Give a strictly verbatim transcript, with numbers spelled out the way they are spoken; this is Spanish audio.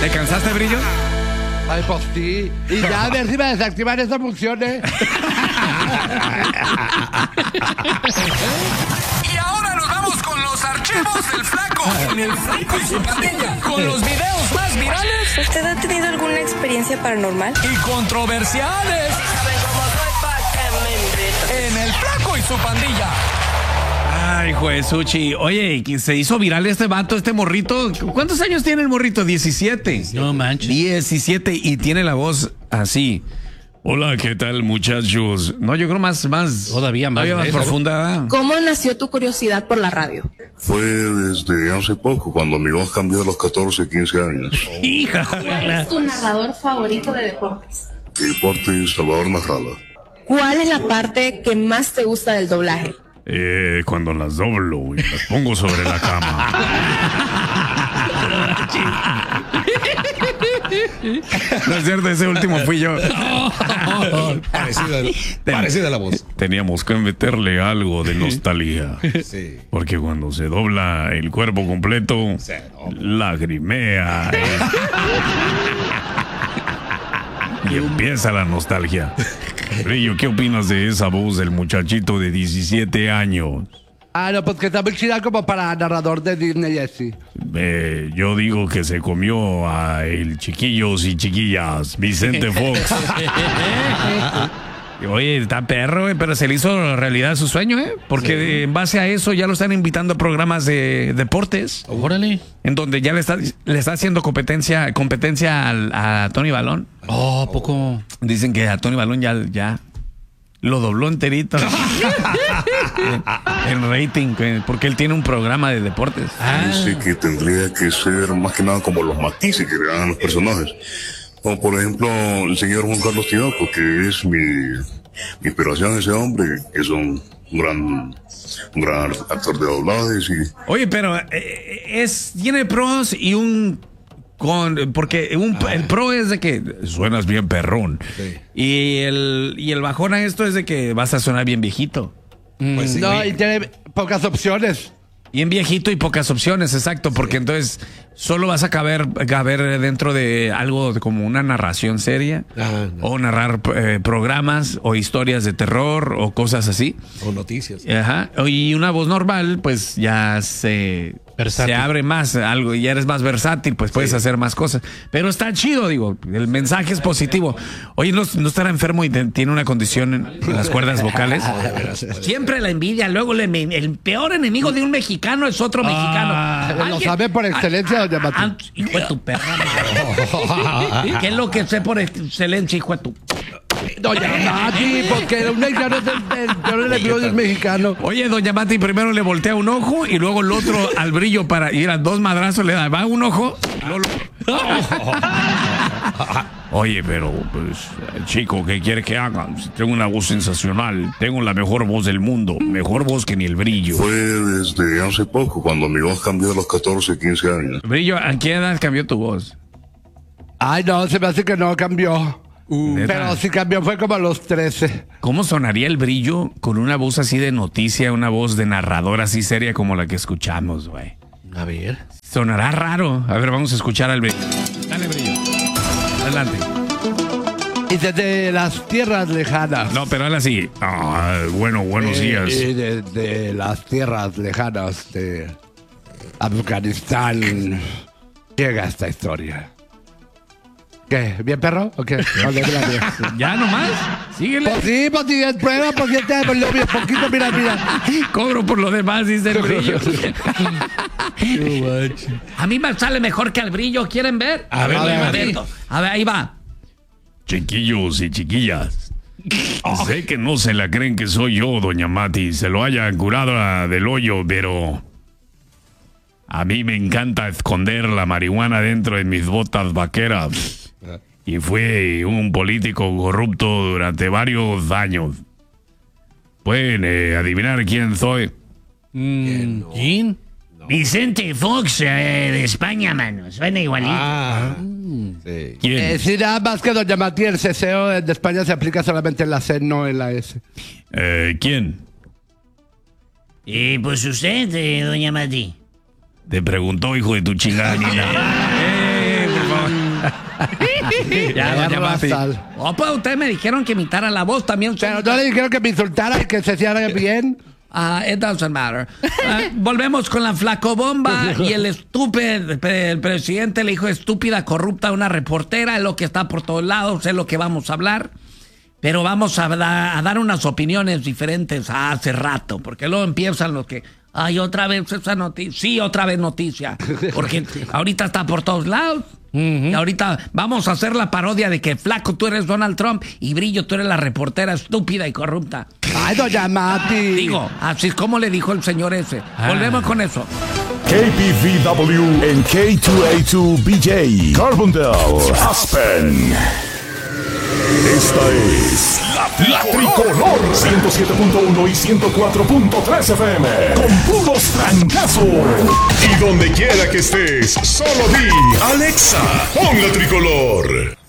¿Te cansaste, Brillo? Ay, pues sí. Y ya a ver si me desactivan esas funciones. Y ahora nos vamos con los archivos del Flaco. En el Flaco y su pandilla. Con los videos más virales. ¿Usted ha tenido alguna experiencia paranormal? Y controversiales. ¿Saben cómo soy pa' que me inviten? En el Flaco y su pandilla. Ay, Juesuchi. Oye, se hizo viral este vato, este morrito. ¿Cuántos años tiene el morrito? diecisiete. No manches. diecisiete y tiene la voz así. Hola, ¿qué tal, muchachos? No, yo creo más, más, Todavía más, todavía más ¿eh? profunda. ¿Cómo nació tu curiosidad por la radio? Fue desde hace poco, cuando mi voz cambió a los catorce, quince años. Hija. ¿Cuál es tu narrador favorito de deportes? Deporte Salvador Narrala. ¿Cuál es la parte que más te gusta del doblaje? Eh, cuando las doblo y las pongo sobre la cama. No es cierto, ese último fui yo. Parecida, parecida la voz. Teníamos que meterle algo de nostalgia. Sí. Porque cuando se dobla el cuerpo completo, lagrimea. Y empieza la nostalgia. Brillo, ¿qué opinas de esa voz del muchachito de diecisiete años? Ah, no, pues que está muy chida como para narrador de Disney, Jesse. Eh, yo digo que se comió a el chiquillos y chiquillas, Vicente Fox. Oye, está perro, eh, pero se le hizo realidad su sueño, ¿eh? Porque sí. En base a eso ya lo están invitando a programas de deportes. Órale. En donde ya le está, le está haciendo competencia, competencia al, a Tony Balón. Oh, poco. Dicen que a Tony Balón ya, ya lo dobló enterito. En rating, porque él tiene un programa de deportes. Ah. Dice que tendría que ser más que nada como los matices que le dan a los personajes. Como por ejemplo el señor Juan Carlos Tinoco, que es mi, mi inspiración, ese hombre, que es un gran, un gran actor de doblajes. Y... Oye, pero eh, es tiene pros y un con porque un, ah. el pro es de que suenas bien perrón. Sí. Y el y el bajón a esto es de que vas a sonar bien viejito. Pues sí, no, y tiene pocas opciones. Bien viejito y pocas opciones, exacto, porque sí. Entonces solo vas a caber, caber dentro de algo de como una narración seria, ah, no. O narrar eh, programas o historias de terror o cosas así. O noticias. Ajá. Y una voz normal, pues ya se, se abre más algo, ya eres más versátil, pues puedes sí. hacer más cosas. Pero está chido, digo, el mensaje es positivo. Oye, ¿no, no estará enfermo y te, tiene una condición en, en las cuerdas vocales? Siempre la envidia, luego le, el peor enemigo de un mexicano es otro ah, mexicano. Lo sabe por excelencia, doña Mati. Hijo de tu perra. ¿Qué es lo que sé por excelencia, hijo de tu? Doña Mati, porque un mexicano es el peor enemigo del mexicano. Oye, doña Mati, primero le voltea un ojo y luego el otro al Brillo para ir a dos madrazos, le da, va un ojo. No lo... Oye, pero, pues, chico, ¿qué quiere que haga? Tengo una voz sensacional, tengo la mejor voz del mundo, mejor voz que ni el Brillo. Fue desde hace poco, cuando mi voz cambió a los catorce, quince años. Brillo, ¿a qué edad cambió tu voz? Ay, no, se me hace que no cambió. Uh, pero si cambió fue como a los trece. ¿Cómo sonaría el Brillo con una voz así de noticia, una voz de narrador así seria como la que escuchamos, güey? A ver. Sonará raro. A ver, vamos a escuchar al Brillo. Dale, Brillo. Adelante. Y desde las tierras lejanas. No, pero ahora sí. Ah, bueno, buenos eh, días. Y de, de las tierras lejanas de Afganistán llega esta historia. ¿Qué? ¿Bien, perro? ¿O qué? ¿Ya nomás? Síguele. Pues sí, pues sí, es prueba, pues sí, este, pues, bien, poquito, mira, mira. Cobro por lo demás, dice el Brillo. A mí me sale mejor que al Brillo, ¿quieren ver? A ver, a ver, a ver, a ver, ahí va. Chiquillos y chiquillas, oh. Sé que no se la creen que soy yo, doña Mati, se lo haya curado a del hoyo, pero a mí me encanta esconder la marihuana dentro de mis botas vaqueras. Y fue un político corrupto durante varios años. ¿Pueden eh, adivinar quién soy? Mm, ¿Quién? No. Vicente Fox, eh, de España, mano. Suena igualito. Ah, sí. ¿Quién? Eh, sí, nada más que doña Mati, el ceseo de España se aplica solamente en la C, no en la S. Eh, ¿Quién? Eh, pues usted, eh, doña Mati. Te preguntó, hijo de tu chingada. eh, Ya, doña Mati. Oh, pues ustedes me dijeron que imitara la voz también. Pero no le dijeron que me insultara y que se hiciera bien. Ah, it doesn't matter. Uh, volvemos con la flacobomba y el estúpido, el presidente le dijo estúpida, corrupta a una reportera, es lo que está por todos lados, es lo que vamos a hablar. Pero vamos a, da, a dar unas opiniones diferentes a hace rato, porque luego empiezan los que, ay, otra vez esa noticia, sí, otra vez noticia, porque ahorita está por todos lados. Uh-huh. Y ahorita vamos a hacer la parodia de que Flaco tú eres Donald Trump y Brillo tú eres la reportera estúpida y corrupta. Ay, doña Mati. Digo, así es como le dijo el señor ese. Ah. Volvemos con eso. K P V W en K dos A dos B J, Carbondale, Aspen. Esta es la, la Tricolor ciento siete punto uno y ciento cuatro punto tres F M con puros trancazos. Y donde quiera que estés, solo di Alexa, pon la Tricolor.